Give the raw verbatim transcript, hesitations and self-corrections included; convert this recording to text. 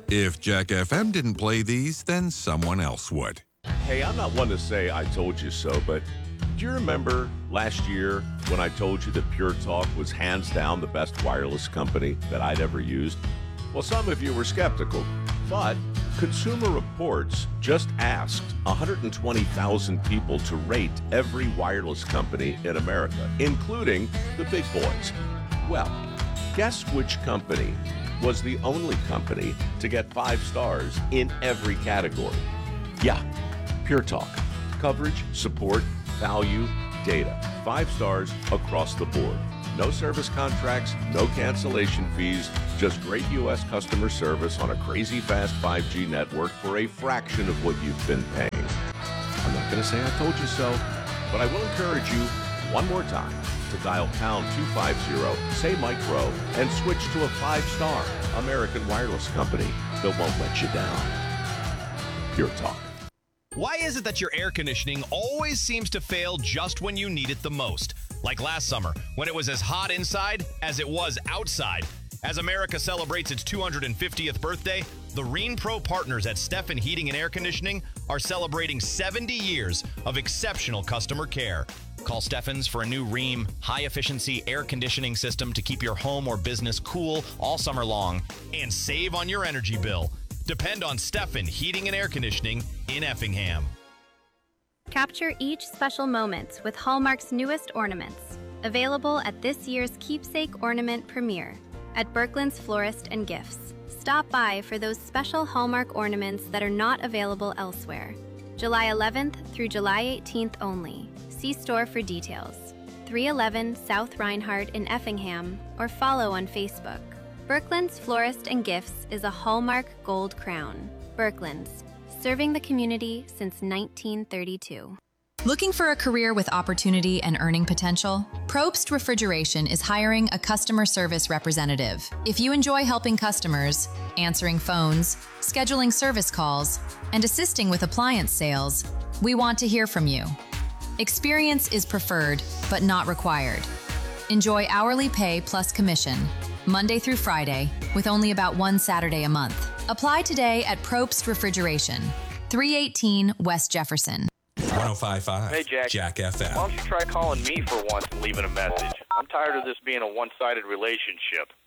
If Jack F M didn't play these, then someone else would. Hey, I'm not one to say I told you so, but do you remember last year when I told you that Pure Talk was hands down the best wireless company that I'd ever used? Well, some of you were skeptical, but Consumer Reports just asked one hundred twenty thousand people to rate every wireless company in America, including the big boys. Well, guess which company was the only company to get five stars in every category? Yeah, Pure Talk. Coverage, support, value, data. Five stars across the board. No service contracts, no cancellation fees, just great U S customer service on a crazy fast five G network for a fraction of what you've been paying. I'm not going to say I told you so, but I will encourage you one more time to dial pound two fifty, say Mike Rowe, and switch to a five-star American wireless company that won't let you down. Pure Talk. Why is it that your air conditioning always seems to fail just when you need it the most? Like last summer, when it was as hot inside as it was outside. As America celebrates its two hundred fiftieth birthday, the Rheem Pro partners at Steffen Heating and Air Conditioning are celebrating seventy years of exceptional customer care. Call Steffens for a new Rheem high-efficiency air conditioning system to keep your home or business cool all summer long and save on your energy bill. Depend on Steffen Heating and Air Conditioning in Effingham. Capture each special moment with Hallmark's newest ornaments. Available at this year's Keepsake Ornament Premiere at Birkeland's Florist and Gifts. Stop by for those special Hallmark ornaments that are not available elsewhere. July eleventh through July eighteenth only. See store for details. three eleven South Reinhardt in Effingham or follow on Facebook. Birkeland's Florist and Gifts is a Hallmark Gold Crown. Birkeland's, serving the community since nineteen thirty-two. Looking for a career with opportunity and earning potential? Probst Refrigeration is hiring a customer service representative. If you enjoy helping customers, answering phones, scheduling service calls, and assisting with appliance sales, we want to hear from you. Experience is preferred, but not required. Enjoy hourly pay plus commission, Monday through Friday, with only about one Saturday a month. Apply today at Probst Refrigeration, three eighteen West Jefferson. one oh five point five Hey, Jack. Jack F M. Why don't you try calling me for once and leaving a message? I'm tired of this being a one-sided relationship.